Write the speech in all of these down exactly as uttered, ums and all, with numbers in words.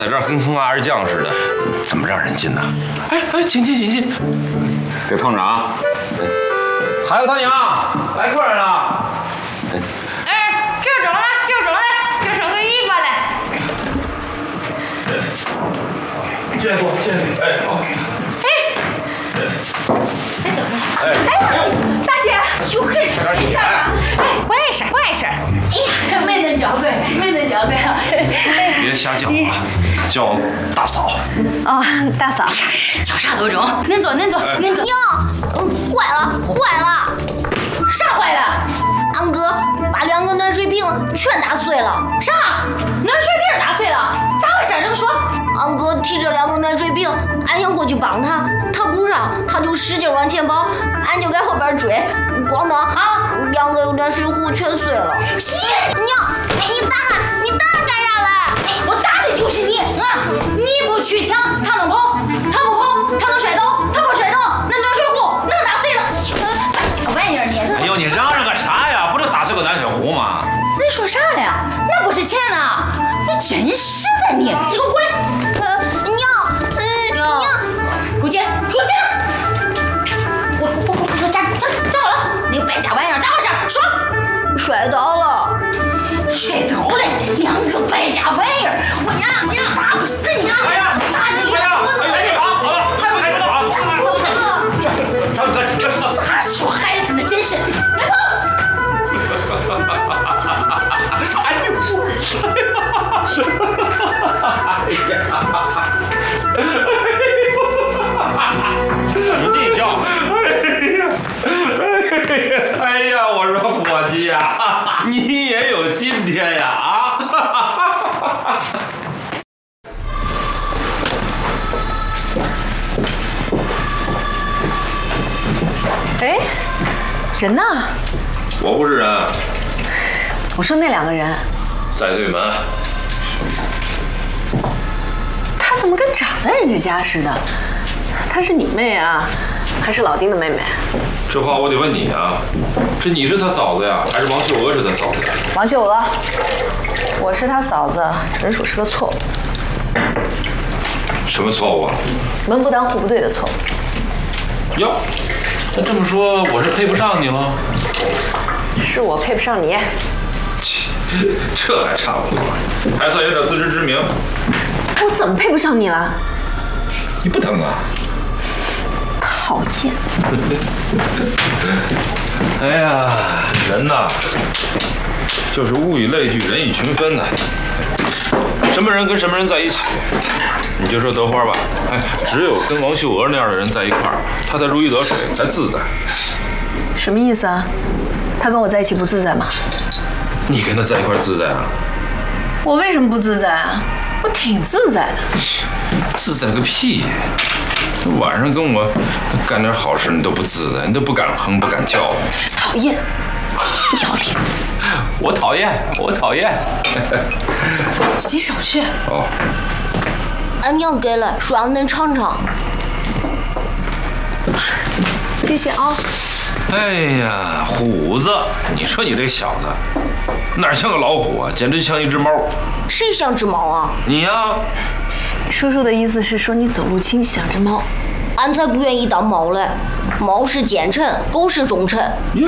在这儿跟坑二将似的，怎么让人进呢？哎哎，进进进进， 别碰着啊！还有他娘，来客人了。 哎，这整了，这整了，这整个衣服嘞。 谢谢谢谢，哎好。 哎，哎怎么了？ 哎哎呦，大姐，哟嘿，没事吧？哎，不碍事不碍事。哎呀，没恁娇贵，没恁娇贵。 别瞎叫啊，叫大嫂。 哦，大嫂，叫啥都中。恁坐恁坐恁坐。 娘，嗯，坏了坏了， 啥坏了？ 俺哥把两个暖水瓶全打碎了。 啥？暖水瓶打碎了？咋回事？能说？ 俺哥提着两个暖水瓶，俺想过去帮他，他不让，他就使劲往前跑，俺就在后边追，咣当啊，两个暖水壶全碎了。 西娘，哎，你打俺，你打俺干啥嘞？ 哎，我打的就是你啊！你不去抢，他能跑？他不跑，他能摔倒？他不摔倒，那暖水壶能打碎了？干啥玩意儿你？ 哎呦，你嚷嚷个啥呀？不就打碎个暖水壶吗？ 你说啥了呀？那不是钱呐！你真是的你！你给我滚！ 呃，娘，嗯，娘， 给我进来！给我进来！我我我我说站站站好了！那个败家玩意儿咋回事？说！ 摔倒了， 摔倒了！两个败家玩意儿！我娘娘打不死你啊！ 哎呀！ 妈的，你哎呀！哎呀！好，好了，还不开始跑？上哥，这什么？ 咋说孩子呢？真是！别跑！ 哎呦！ 使劲叫！ 哎呀，我说伙计呀，你也有今天呀啊！ 哎，人呢？ 我不是人， 我说那两个人， 在对门。 她怎么跟长在人家家似的？她是你妹啊，还是老丁的妹妹？ 这话我得问你啊，是你是他嫂子呀，还是王秀娥是他嫂子？ 王秀娥，我是她嫂子，纯属是个错误。 什么错误啊？ 门不当户不对的错误。 哟，那这么说我是配不上你了？ 是我配不上你。 切，这还差不多，还算有点自知之明。 我怎么配不上你了？ 你不疼啊？ 讨厌！ 哎呀，人呐，就是物以类聚，人以群分呐。什么人跟什么人在一起，你就说德花吧，哎，只有跟王秀娥那样的人在一块儿，她才如鱼得水，才自在。 什么意思啊？她跟我在一起不自在吗？ 你跟她在一块儿自在啊？ 我为什么不自在啊？我挺自在的。 自在个屁！晚上跟我干点好事，你都不自在，你都不敢哼，不敢叫。 讨厌，不要脸！ 我讨厌，我讨厌。 洗手去。 哦， 俺娘给了，说俺能尝尝。 谢谢啊。 哎呀，虎子，你说你这小子哪像个老虎啊，简直像一只猫。 谁像只猫啊？ 你呀， 叔叔的意思是说你走路轻，像只猫。 俺才不愿意当猫嘞，猫是奸臣，狗是忠臣。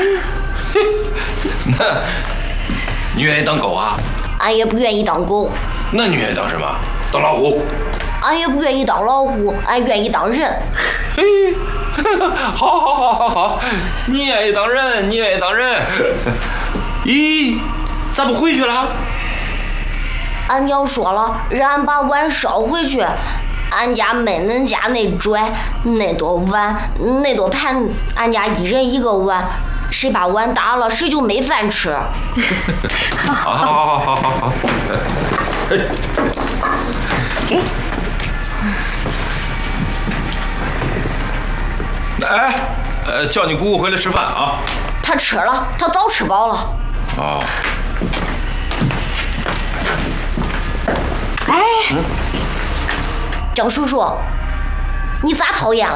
那你愿意当狗啊？ 俺也不愿意当狗。 那你愿意当什么？当老虎？ 俺也不愿意当老虎，俺愿意当人。 嘿，好，好，好，好，好，你愿意当人，你愿意当人。咦，咋不回去了？ 俺娘说了，让俺把碗烧回去。俺家没恁家那拽，那多碗，那多盘，俺家一人一个碗，谁把碗打了，谁就没饭吃。 好，好，好，好，好，好。 给。 哎，呃，叫你姑姑回来吃饭啊。 她吃了，她早吃饱了。 哦。 哎。 嗯。 张叔叔，你咋讨厌了？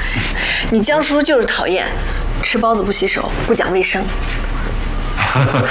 你江叔就是讨厌，吃包子不洗手，不讲卫生。